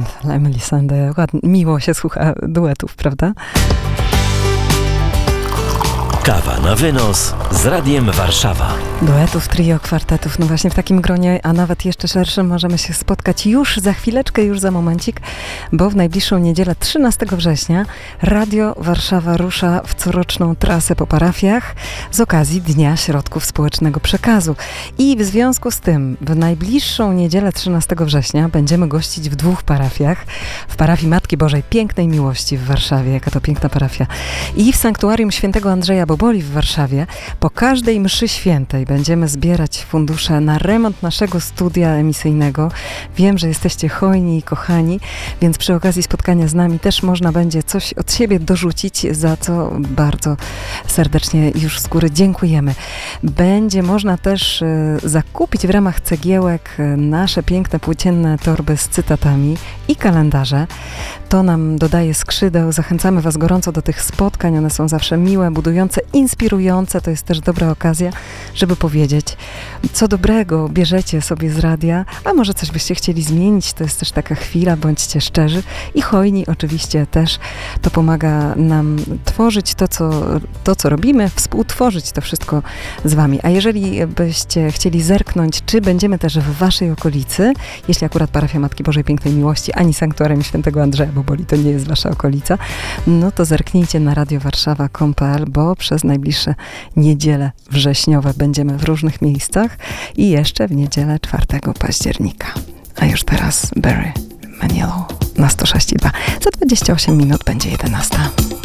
Sand, Emily Sand. Miło się słucha duetów, prawda? Kawa na wynos z Radiem Warszawa. Duetów, trio, kwartetów. No właśnie w takim gronie, a nawet jeszcze szerszym możemy się spotkać już za chwileczkę, już za momencik, bo w najbliższą niedzielę 13 września Radio Warszawa rusza w coroczną trasę po parafiach z okazji Dnia Środków Społecznego Przekazu. I w związku z tym w najbliższą niedzielę 13 września będziemy gościć w 2 parafiach. W parafii Matki Bożej Pięknej Miłości w Warszawie, jaka to piękna parafia. I w Sanktuarium Świętego Andrzeja Boboli w Warszawie. Po każdej mszy świętej będziemy zbierać fundusze na remont naszego studia emisyjnego. Wiem, że jesteście hojni i kochani, więc przy okazji spotkania z nami też można będzie coś od siebie dorzucić, za co bardzo serdecznie już z góry dziękujemy. Będzie można też zakupić w ramach cegiełek nasze piękne płócienne torby z cytatami i kalendarze. To nam dodaje skrzydeł. Zachęcamy Was gorąco do tych spotkań. One są zawsze miłe, budujące, inspirujące. To jest też dobra okazja, żeby powiedzieć, co dobrego bierzecie sobie z radia, a może coś byście chcieli zmienić. To jest też taka chwila, bądźcie szczerzy i hojni oczywiście też. To pomaga nam tworzyć to, co robimy, współtworzyć to wszystko z Wami. A jeżeli byście chcieli zerknąć, czy będziemy też w Waszej okolicy, jeśli akurat parafia Matki Bożej Pięknej Miłości, ani Sanktuarium Świętego Andrzeja Boboli to nie jest Wasza okolica, no to zerknijcie na radiowarszawa.pl, bo przez najbliższe niedziele wrześniowe będziemy w różnych miejscach i jeszcze w niedzielę 4 października. A już teraz Barry Manilow na 106.2. Za 28 minut będzie 11.